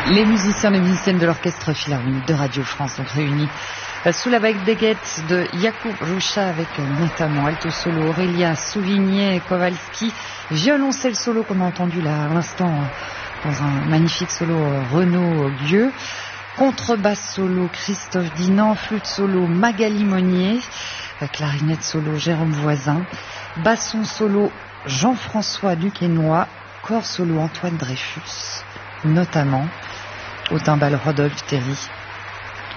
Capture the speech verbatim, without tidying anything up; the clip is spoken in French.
Les musiciens et musiciennes de l'Orchestre Philharmonique de Radio France sont réunis sous la baguette de Jakub Rucha avec notamment alto solo Aurélia Souvigné-Kowalski, violoncelle solo qu'on a entendu là à l'instant dans un magnifique solo Renaud Gueux, contrebasse solo Christophe Dinan, flûte solo Magali Monnier, clarinette solo Jérôme Voisin, basson solo Jean-François Duquesnoy, corps solo Antoine Dreyfus, notamment au timbal Rodolphe Terry.